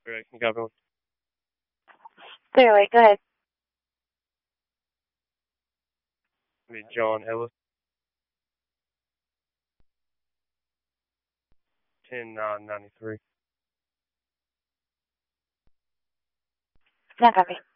Right, you got one. Clearly, go ahead. John Ellis. 10-9-93. Not copy.